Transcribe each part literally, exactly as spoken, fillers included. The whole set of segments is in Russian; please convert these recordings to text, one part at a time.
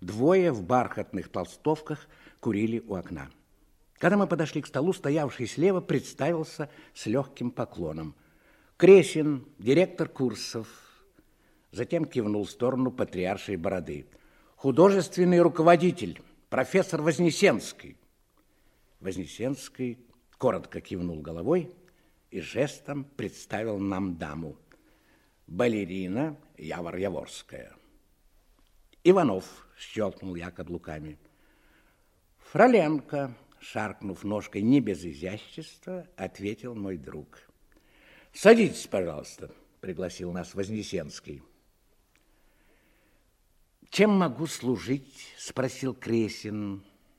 Двое в бархатных толстовках курили у окна. Когда мы подошли к столу, стоявший слева представился с легким поклоном. Кресин, директор курсов. Затем кивнул в сторону патриаршей бороды. Художественный руководитель, профессор Вознесенский. Вознесенский коротко кивнул головой и жестом представил нам даму. Балерина Явор-Яворская. Иванов, щелкнул я каблуками. Фроленко, шаркнув ножкой не без изящества, ответил мой друг. Садитесь, пожалуйста, пригласил нас Вознесенский. Чем могу служить? Спросил Кресин.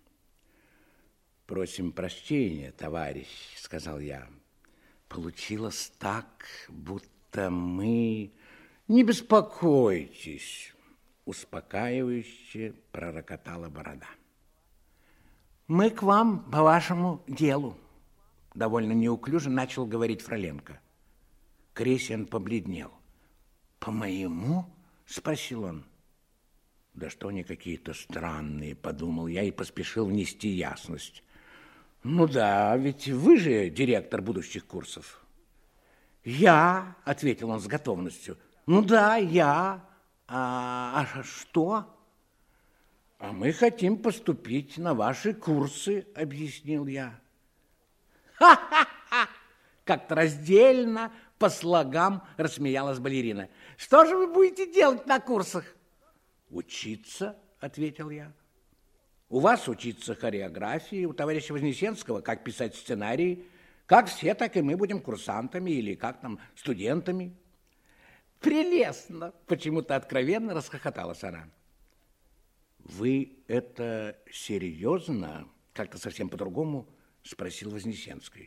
Просим прощения, товарищ, сказал я. Получилось так, будто мы... Не беспокойтесь, успокаивающе пророкотала борода. Мы к вам по вашему делу, довольно неуклюже начал говорить Фроленко. Кресин побледнел. По моему? Спросил он. Да что они какие-то странные, подумал я и поспешил внести ясность. Ну да, ведь вы же директор будущих курсов. Я, ответил он с готовностью. Ну да, я. А, а что? А мы хотим поступить на ваши курсы, объяснил я. Ха-ха-ха! Как-то раздельно, по слогам рассмеялась балерина. Что же вы будете делать на курсах? Учиться, ответил я. У вас учиться хореографии, у товарища Вознесенского, как писать сценарии. Как все, так и мы будем курсантами или как там студентами. Прелестно, почему-то откровенно расхохоталась она. Вы это серьезно? Как-то совсем по-другому спросил Вознесенский.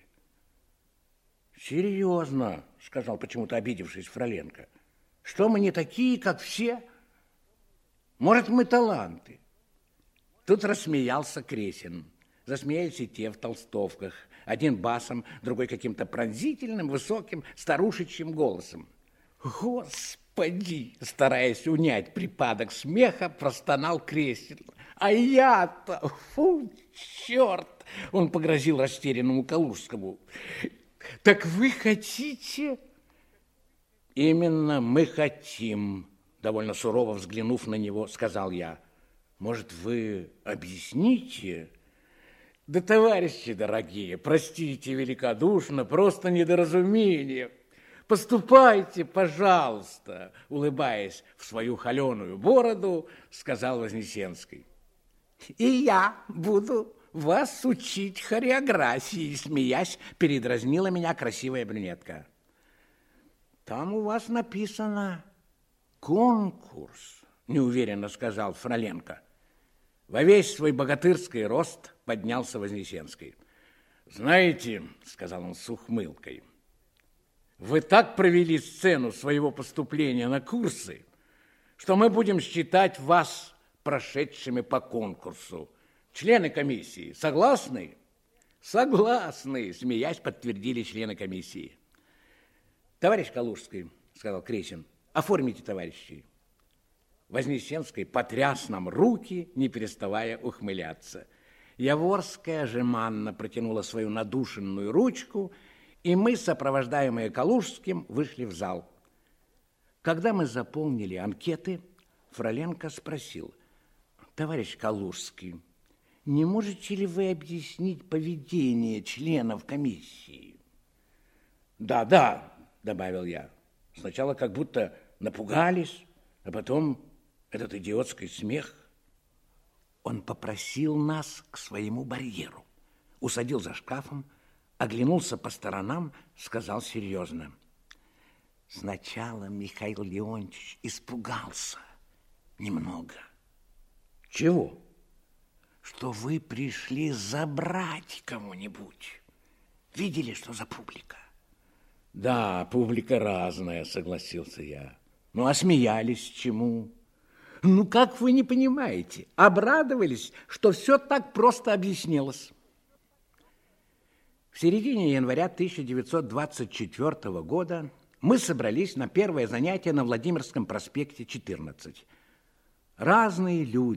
Серьезно, сказал почему-то обидевшись Фроленко. Что мы не такие, как все? Может, мы таланты? Тут рассмеялся Кресин. Засмеялись и те в толстовках. Один басом, другой каким-то пронзительным, высоким, старушечьим голосом. Господи! Стараясь унять припадок смеха, простонал Кресин. А я-то, фу, черт! Он погрозил растерянному Калужскому. Так вы хотите? Именно мы хотим, довольно сурово взглянув на него, сказал я. Может, вы объясните? Да, товарищи дорогие, простите великодушно, просто недоразумение. Поступайте, пожалуйста, улыбаясь в свою холеную бороду, сказал Вознесенский. И я буду вас учить хореографии, смеясь, передразнила меня красивая брюнетка. Там у вас написано конкурс, неуверенно сказал Фроленко. Во весь свой богатырский рост поднялся Вознесенский. Знаете, сказал он с ухмылкой, вы так провели сцену своего поступления на курсы, что мы будем считать вас прошедшими по конкурсу. Члены комиссии согласны? Согласны, смеясь, подтвердили члены комиссии. Товарищ Калужский, сказал Кресин, оформите товарищей. Вознесенский потряс нам руки, не переставая ухмыляться. Яворская жеманно протянула свою надушенную ручку, и мы, сопровождаемые Калужским, вышли в зал. Когда мы заполнили анкеты, Фроленко спросил, товарищ Калужский, не можете ли вы объяснить поведение членов комиссии? Да, да, добавил я. Сначала как будто напугались, а потом этот идиотский смех. Он попросил нас к своему барьеру, усадил за шкафом, оглянулся по сторонам, сказал серьезно. Сначала Михаил Леонтьевич испугался немного. Чего? Что вы пришли забрать кого-нибудь. Видели, что за публика? Да, публика разная, согласился я. Ну, а смеялись чему? Ну, как вы не понимаете? Обрадовались, что все так просто объяснилось. В середине января тысяча девятьсот двадцать четвёртого года мы собрались на первое занятие на Владимирском проспекте четырнадцать. Разные люди